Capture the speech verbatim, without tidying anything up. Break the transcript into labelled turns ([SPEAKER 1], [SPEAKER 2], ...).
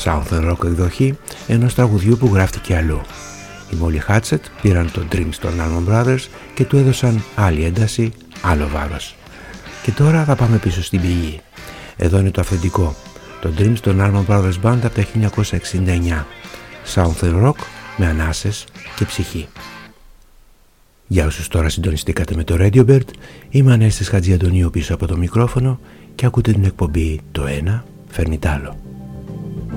[SPEAKER 1] Southern Rock εκδοχή ενός τραγουδιού που γράφτηκε αλλού. Οι Molly Hatchet πήραν το Dreams των Allman Brothers και του έδωσαν άλλη ένταση, άλλο βάρος. Και τώρα θα πάμε πίσω στην πηγή. Εδώ είναι το αυθεντικό, το Dreams των Allman Brothers Band από το χίλια εννιακόσια εξήντα εννιά. Southern Rock με ανάσες και ψυχή. Για όσους τώρα συντονιστήκατε με το Radio Bird, είμαι Ανέστης Χατζιαντονίου πίσω από το μικρόφωνο και ακούτε την εκπομπή «Το ένα φέρνει τ' άλλο».